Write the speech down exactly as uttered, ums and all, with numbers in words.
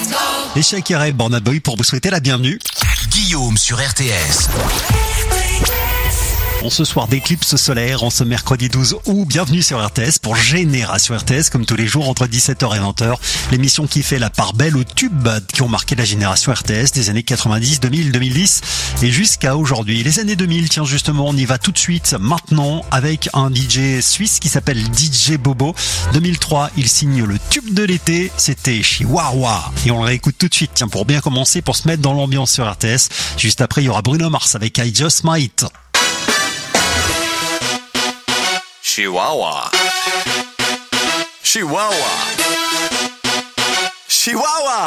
Et Shakira et Burna Boy pour vous souhaiter la bienvenue. Guillaume sur R T S. En ce soir d'éclipse solaire, en ce mercredi douze août, bienvenue sur R T S pour Génération R T S, comme tous les jours entre dix-sept heures et vingt heures. L'émission qui fait la part belle aux tubes qui ont marqué la génération R T S des années quatre-vingt-dix, deux mille, deux mille dix et jusqu'à aujourd'hui. Les années deux mille, tiens justement, on y va tout de suite maintenant avec un D J suisse qui s'appelle D J Bobo. deux mille trois, il signe le tube de l'été, c'était Chihuahua. Et on le réécoute tout de suite, tiens, pour bien commencer, pour se mettre dans l'ambiance sur R T S. Juste après, il y aura Bruno Mars avec I Just Might. Chihuahua. Chihuahua. Chihuahua.